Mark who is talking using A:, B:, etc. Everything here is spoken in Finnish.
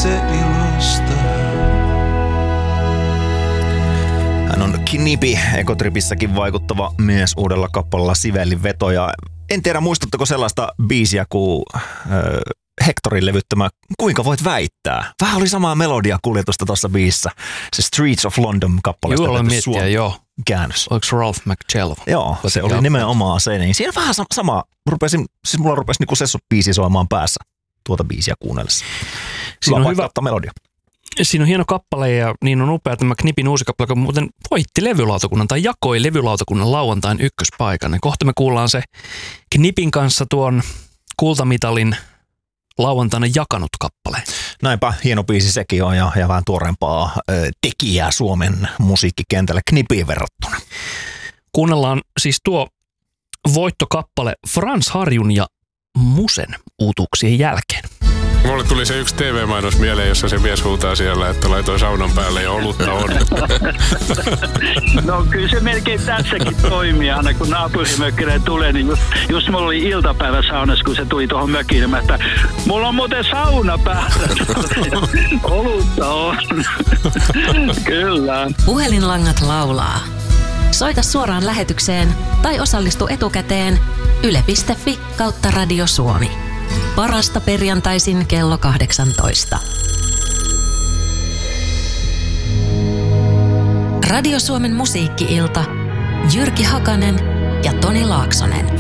A: itse ilosta.
B: Hän on Knipi, Ekotripissäkin vaikuttava mies uudella kappaleella Sivellin veto. Ja en tiedä, muistatteko sellaista biisiä kuin Hectorin levyttämä Kuinka voit väittää? Vähän oli samaa melodiakuljetusta tuossa biisissä. Se Streets of London kappaleesta.
C: Joo, miettiä, joo.
B: Käännös.
C: Oliko Ralph McChello?
B: Joo, se oli nimenomaan se. Niin siinä vähän sama. Mulla rupesi niinku Sessut-biisi soimaan päässä tuota biisiä kuunnellessa.
C: Siinä on hyvä
B: melodia.
C: Siinä on hieno kappale ja niin on upea tämä Knipin uusi kappale, joka muuten voitti levylautakunnan tai jakoi levylautakunnan lauantain ykköspaikan. Ja kohta me kuullaan se Knipin kanssa tuon kultamitalin lauantaina jakanut kappale.
B: Näinpä, hieno biisi sekin on ja vähän tuoreempaa tekijää Suomen musiikkikentällä Knipiin verrattuna.
C: Kuunnellaan siis tuo voittokappale Frans Harjun ja Musen uutuuksien jälkeen.
D: Mulle tuli se yksi TV-mainos mieleen, jossa se mies huutaa siellä, että laitoin saunan päälle ja olutta on.
E: No kyllä se melkein tässäkin toimii aina, kun naapurimökkinen tulee, niin just mulla oli iltapäivä saunassa, kun se tuli tuohon mökiin, niin että mulla on muuten sauna päällä. Olutta on. Kyllä.
F: Puhelinlangat laulaa. Soita suoraan lähetykseen tai osallistu etukäteen yle.fi/Radio Suomi. Parasta perjantaisin kello 18. Radio Suomen musiikki-ilta. Jyrki Hakanen ja Toni Laaksonen.